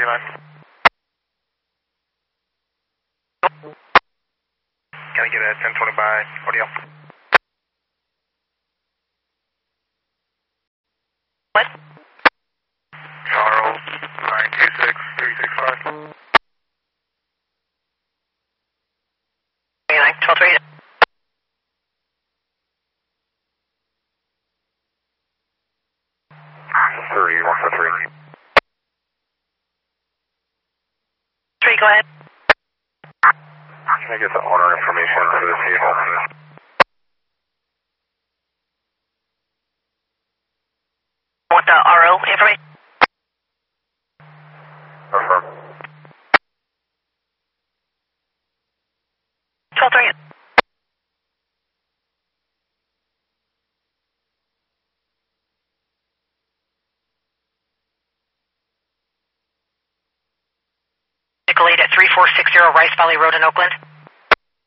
line. Can I get a 1020 by audio? What? Charles 926-365. 12-3. Three, 143. 3, go ahead. Can I get the owner information for this vehicle? Want the RO information? Affirm. 12-3. Vehicle 8 at 3460 Rice Valley Road in Oakland.